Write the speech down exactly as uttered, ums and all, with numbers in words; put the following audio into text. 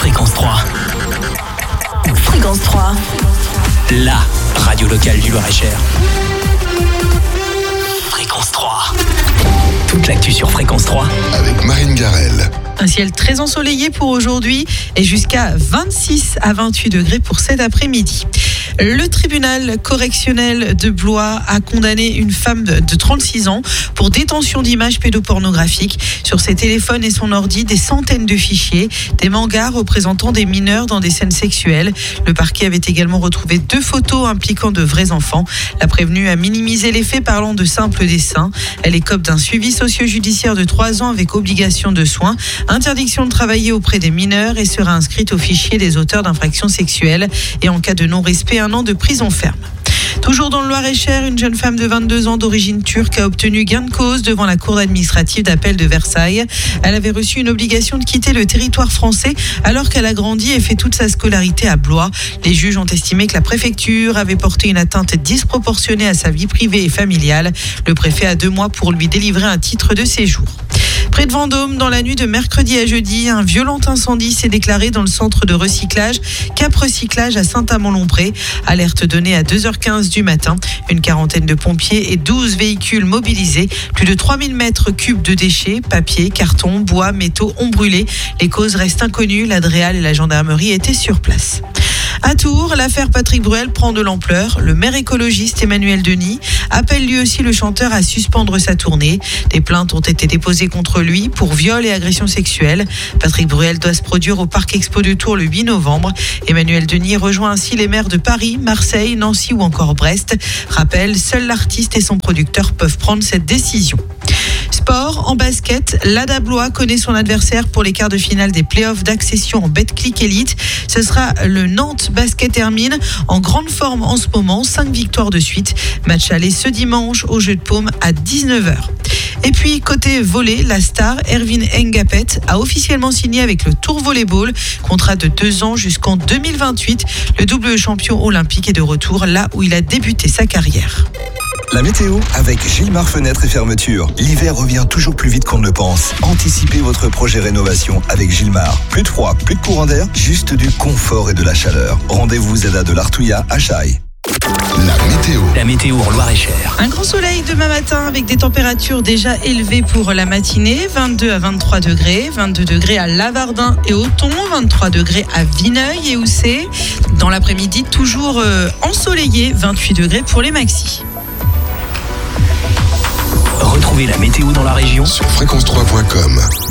Fréquence trois. Fréquence trois. La radio locale du Loir-et-Cher. Fréquence trois. Toute l'actu sur Fréquence trois. Avec Marine Garel. Un ciel très ensoleillé pour aujourd'hui et jusqu'à vingt-six à vingt-huit degrés pour cet après-midi. Le tribunal correctionnel de Blois a condamné une femme de trente-six ans pour détention d'images pédopornographiques. Sur ses téléphones et son ordi, des centaines de fichiers, des mangas représentant des mineurs dans des scènes sexuelles. Le parquet avait également retrouvé deux photos impliquant de vrais enfants. La prévenue a minimisé les faits parlant de simples dessins. Elle écope d'un suivi socio-judiciaire de trois ans avec obligation de soins, interdiction de travailler auprès des mineurs et sera inscrite au fichier des auteurs d'infractions sexuelles et en cas de non-respect, un an de prison ferme. Toujours dans le Loir-et-Cher, une jeune femme de vingt-deux ans d'origine turque a obtenu gain de cause devant la cour administrative d'appel de Versailles. Elle avait reçu une obligation de quitter le territoire français alors qu'elle a grandi et fait toute sa scolarité à Blois. Les juges ont estimé que la préfecture avait porté une atteinte disproportionnée à sa vie privée et familiale. Le préfet a deux mois pour lui délivrer un titre de séjour. Près de Vendôme, dans la nuit de mercredi à jeudi, un violent incendie s'est déclaré dans le centre de recyclage Cap Recyclage à Saint-Amand-Lompré. Alerte donnée à deux heures quinze du matin. Une quarantaine de pompiers et douze véhicules mobilisés. Plus de trois mille mètres cubes de déchets, papier, carton, bois, métaux ont brûlé. Les causes restent inconnues. La Dréal et la gendarmerie étaient sur place. À Tours, l'affaire Patrick Bruel prend de l'ampleur. Le maire écologiste Emmanuel Denis appelle lui aussi le chanteur à suspendre sa tournée. Des plaintes ont été déposées contre lui pour viol et agression sexuelle. Patrick Bruel doit se produire au Parc Expo de Tours le huit novembre. Emmanuel Denis rejoint ainsi les maires de Paris, Marseille, Nancy ou encore Brest. Rappel, seul l'artiste et son producteur peuvent prendre cette décision. Sport, en basket, l'Ada Blois connaît son adversaire pour les quarts de finale des playoffs d'accession en Betclic Elite. Ce sera le Nantes Basket Hermine, en grande forme en ce moment, cinq victoires de suite. Match aller ce dimanche au Jeu de Paume à dix-neuf heures. Et puis côté volley, la star Erwin Ngapet a officiellement signé avec le Tour Volleyball, contrat de deux ans jusqu'en deux mille vingt-huit. Le double champion olympique est de retour là où il a débuté sa carrière. La météo avec Gilmar Fenêtres et Fermetures. L'hiver revient toujours plus vite qu'on ne le pense. Anticipez votre projet rénovation avec Gilmar. Plus de froid, plus de courant d'air, juste du confort et de la chaleur. Rendez-vous Zeda de l'Artouillat à Chaille. La météo. La météo en Loir-et-Cher. Un grand soleil demain matin avec des températures déjà élevées pour la matinée, vingt-deux à vingt-trois degrés, vingt-deux degrés à Lavardin et Othon, vingt-trois degrés à Vineuil et Houssay. Dans l'après-midi, toujours euh, ensoleillé, vingt-huit degrés pour les maxis. Retrouvez la météo dans la région Sur fréquence trois point com.